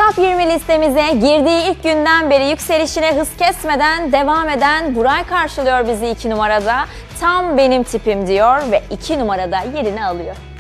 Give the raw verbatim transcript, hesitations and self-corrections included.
Top yirmi listemize girdiği ilk günden beri yükselişine hız kesmeden devam eden Buray karşılıyor bizi iki numarada. Tam benim tipim diyor ve iki numarada yerini alıyor.